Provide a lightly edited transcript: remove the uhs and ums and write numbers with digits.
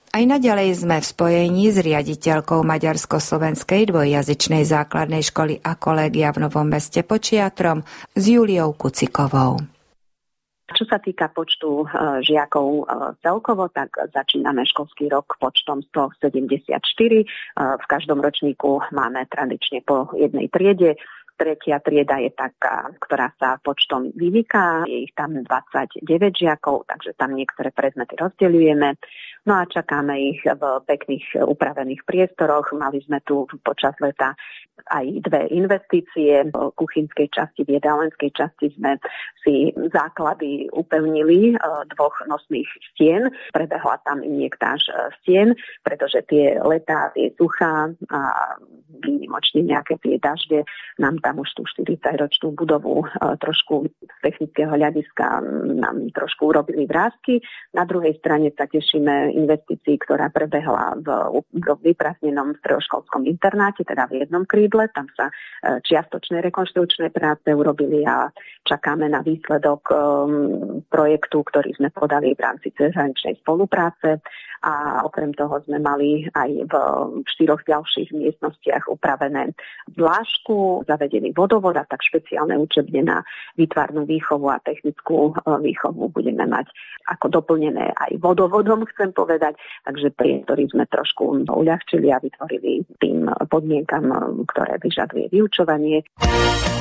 Aj naďalej sme v spojení s riaditeľkou maďarsko-slovenskej dvojjazyčnej základnej školy a kolégia v Novom Meste pod Čiatrom s Juliou Kucikovou. Čo sa týka počtu žiakov celkovo, tak začíname školský rok počtom 174. V každom ročníku máme tradične po jednej triede. Tretia trieda je taká, ktorá sa počtom vymyká. Je ich tam 29 žiakov, takže tam niektoré predmety rozdeľujeme. No a čakáme ich v pekných upravených priestoroch. Mali sme tu počas leta aj dve investície. V kuchynskej časti, v jedálenskej časti sme si základy upevnili dvoch nosných stien. Prebehla tam injektáž stien, pretože tie letá, tie suchá a výnimočne nejaké tie dažde nám tam už tú 40-ročnú budovu trošku z technického hľadiska nám trošku urobili vrásky. Na druhej strane sa tešíme investícii, ktorá prebehla v vyprázdnenom stredoškolskom internáte, teda v jednom krídle. Tam sa čiastočné rekonštrukčné práce urobili a čakáme na výsledok projektu, ktorý sme podali v rámci cezhraničnej spolupráce. A okrem toho sme mali aj v 4 ďalších miestnostiach upravené dlážku, zavedený vodovod a tak špeciálne učebne na výtvarnú výchovu a technickú výchovu budeme mať ako doplnené aj vodovodom, chcem povedať. Takže priestory sme trošku uľahčili a vytvorili tým podmienkam, ktoré vyžaduje vyučovanie.